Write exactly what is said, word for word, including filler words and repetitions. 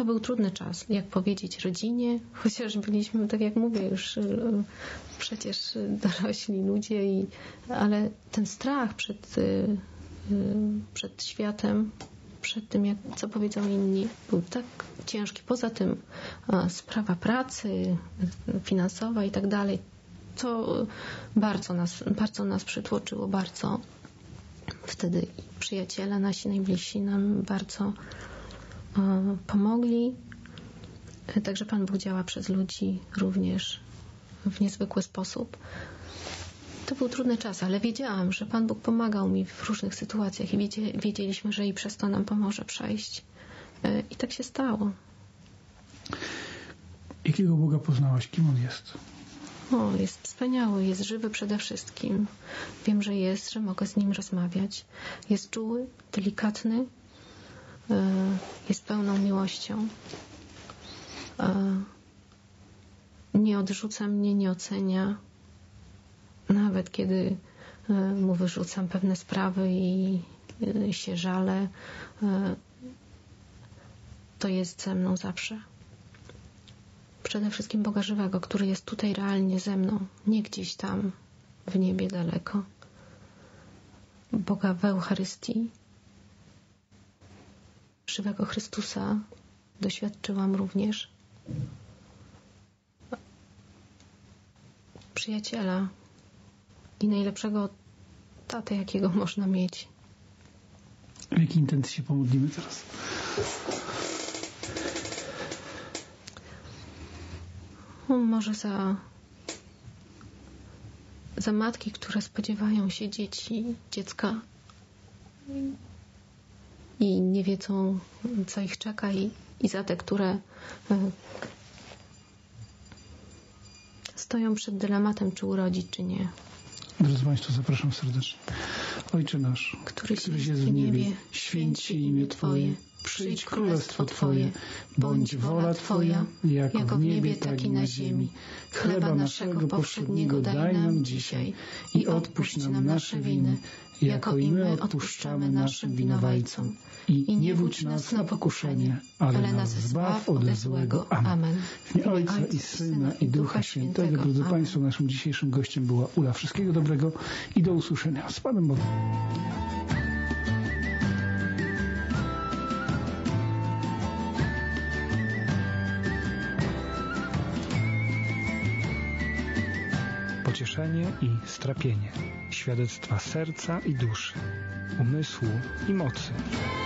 to był trudny czas, jak powiedzieć rodzinie, chociaż byliśmy, tak jak mówię, już przecież dorośli ludzie, i, ale ten strach przed, przed światem, przed tym, jak, co powiedzą inni, był tak ciężki. Poza tym sprawa pracy finansowa i tak dalej, to bardzo nas, bardzo nas przytłoczyło, bardzo. Wtedy przyjaciele nasi najbliżsi nam bardzo e, pomogli. Także Pan Bóg działa przez ludzi również w niezwykły sposób. To był trudny czas, ale wiedziałam, że Pan Bóg pomagał mi w różnych sytuacjach i wiedzie, wiedzieliśmy, że i przez to nam pomoże przejść. E, I tak się stało. Jakiego Boga poznałaś? Kim On jest? O, jest wspaniały, jest żywy przede wszystkim. Wiem, że jest, że mogę z Nim rozmawiać. Jest czuły, delikatny, jest pełną miłością. Nie odrzuca mnie, nie ocenia. Nawet kiedy Mu wyrzucam pewne sprawy i się żalę, to jest ze mną zawsze. Przede wszystkim Boga żywego, który jest tutaj realnie ze mną, nie gdzieś tam w niebie daleko. Boga w Eucharystii, żywego Chrystusa doświadczyłam również. Przyjaciela i najlepszego tatę, jakiego można mieć. W jakiej intencji się pomodlimy teraz? Może za, za matki, które spodziewają się dzieci, dziecka i nie wiedzą, co ich czeka, i, i za te, które stoją przed dylematem, czy urodzić, czy nie. Drodzy Państwo, zapraszam serdecznie. Ojcze nasz, któryś któryś jest w niebie, święć się imię Twoje. Przyjdź królestwo Twoje, bądź wola Twoja, jako w niebie, tak i na ziemi. Chleba naszego powszedniego daj nam dzisiaj i odpuść nam nasze winy, jako i my odpuszczamy naszym winowajcom. I nie wódź nas na pokuszenie, ale nas zbaw ode złego. Amen. W imię Ojca i Syna i Ducha Świętego. Drodzy Państwo, naszym dzisiejszym gościem była Ula. Wszystkiego dobrego i do usłyszenia. Z Panem Bogiem. Pocieszenie i strapienie, świadectwa serca i duszy, umysłu i mocy.